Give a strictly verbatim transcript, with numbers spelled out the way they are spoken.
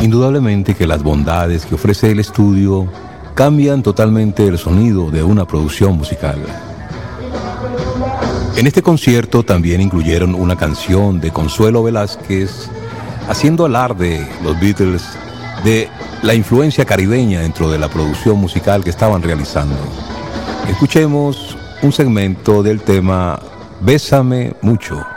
Indudablemente que las bondades que ofrece el estudio cambian totalmente el sonido de una producción musical. En este concierto también incluyeron una canción de Consuelo Velázquez, haciendo alarde los Beatles de la influencia caribeña dentro de la producción musical que estaban realizando. Escuchemos un segmento del tema Bésame Mucho.